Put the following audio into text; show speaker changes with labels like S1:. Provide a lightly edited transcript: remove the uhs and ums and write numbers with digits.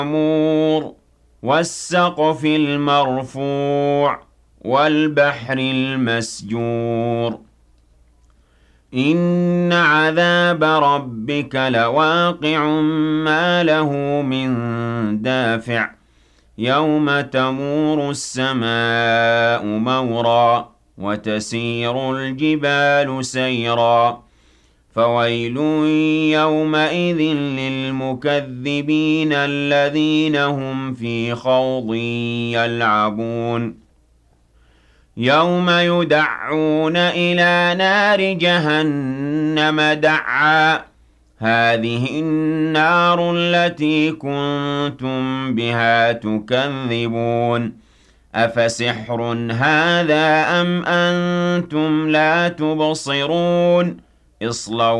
S1: المأمور والسقف المرفوع والبحر المسجور إن عذاب ربك لواقع ما له من دافع يوم تمور السماء مورا وتسير الجبال سيرا فويل يومئذ للمكذبين الذين هم في خوض يلعبون يوم يدعون إلى نار جهنم دعا هذه النار التي كنتم بها تكذبون أفسحر هذا أم أنتم لا تبصرون اصلوا